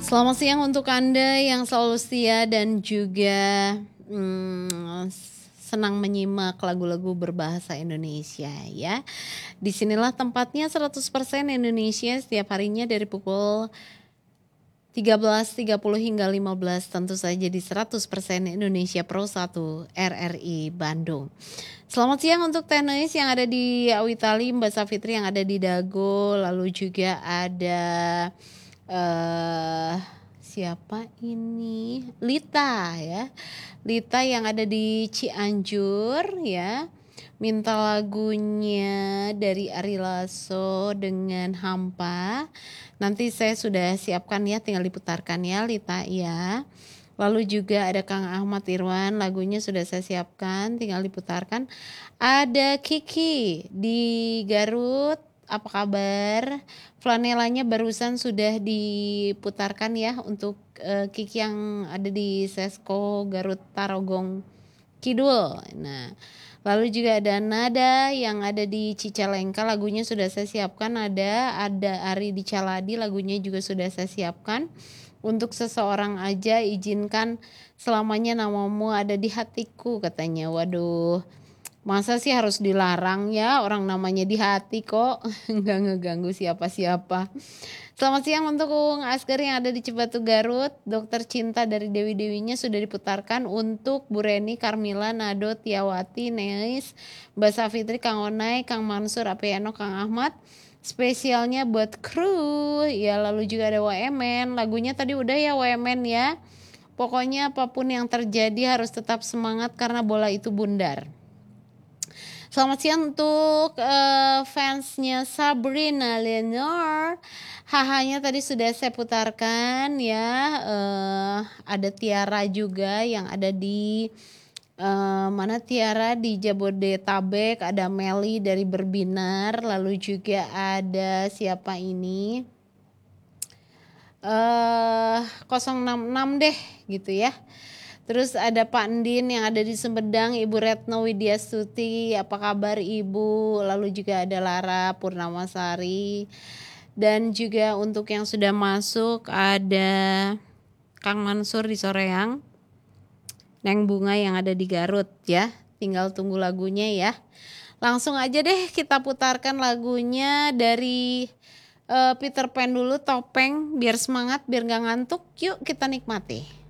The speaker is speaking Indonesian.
Selamat siang untuk Anda yang selalu setia dan juga senang menyimak lagu-lagu berbahasa Indonesia ya. Disinilah tempatnya 100% Indonesia setiap harinya dari pukul 13.30 hingga 15, tentu saja di 100% Indonesia Pro 1 RRI Bandung. Selamat siang untuk Tenis yang ada di Awitali, Mbak Safitri yang ada di Dago, lalu juga ada siapa ini? Lita ya. Lita yang ada di Cianjur ya. Minta lagunya dari Ari Lasso dengan Hampa. Nanti saya sudah siapkan ya, tinggal diputarkan ya Lita ya. Lalu juga ada Kang Ahmad Irwan, lagunya sudah saya siapkan, tinggal diputarkan. Ada Kiki di Garut, apa kabar? Flanelanya barusan sudah diputarkan ya untuk Kiki yang ada di Sesko Garut Tarogong Kidul. Nah, lalu juga ada Nada yang ada di Cicalengka, lagunya sudah saya siapkan. Ada Ari di Caladi, lagunya juga sudah saya siapkan. Untuk seseorang aja izinkan selamanya namamu ada di hatiku katanya. Waduh, masa sih harus dilarang ya, orang namanya di hati kok. Nggak ngeganggu siapa-siapa. Selamat siang untuk Ung Asgar yang ada di Cibatu Garut. Dokter Cinta dari Dewi-Dewinya sudah diputarkan untuk Bu Reni, Carmila, Nado, Tiawati, Neis, Mbak Safitri, Kang Onai, Kang Mansur, Apiano, Kang Ahmad. Spesialnya buat kru ya, lalu juga ada WMN. Lagunya tadi udah ya WMN ya. Pokoknya apapun yang terjadi harus tetap semangat karena bola itu bundar. Selamat siang untuk fansnya Sabrina Lenor. Hahanya tadi sudah saya putarkan ya. Ada Tiara juga yang ada di mana Tiara di Jabodetabek. Ada Meli dari Berbinar. Lalu juga ada siapa ini? 066 deh gitu ya. Terus ada Pak Andin yang ada di Sumedang, Ibu Retno Widyastuti, apa kabar Ibu? Lalu juga ada Lara Purnamasari. Dan juga untuk yang sudah masuk ada Kang Mansur di Soreang, Neng Bunga yang ada di Garut ya. Tinggal tunggu lagunya ya. Langsung aja deh kita putarkan lagunya dari Peter Pan dulu, Topeng, biar semangat, biar gak ngantuk. Yuk kita nikmati.